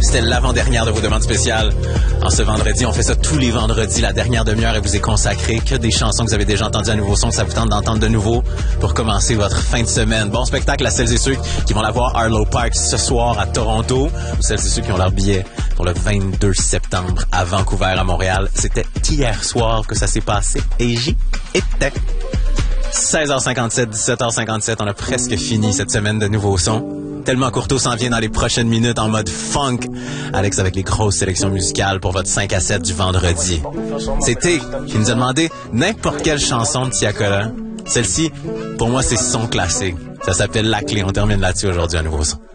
C'était l'avant-dernière de vos demandes spéciales. En ce vendredi, on fait ça tous les vendredis. La dernière demi-heure, elle vous est consacrée. Que des chansons que vous avez déjà entendues à Nouveau Son, que ça vous tente d'entendre de nouveau pour commencer votre fin de semaine. Bon spectacle à celles et ceux qui vont la voir à Harlow Park ce soir à Toronto, ou celles et ceux qui ont leur billet pour le 22 septembre à Vancouver, à Montréal. C'était hier soir que ça s'est passé et j'y étais. 16h57, 17h57, on a presque fini cette semaine de Nouveau Son. Tellement Courteau s'en vient dans les prochaines minutes en mode funk. Alex avec les grosses sélections musicales pour votre 5 à 7 du vendredi. C'était qui nous a demandé n'importe quelle chanson de Tiakola. Celle-ci, pour moi, c'est son classique. Ça s'appelle La Clé. On termine là-dessus aujourd'hui à Nouveau Son.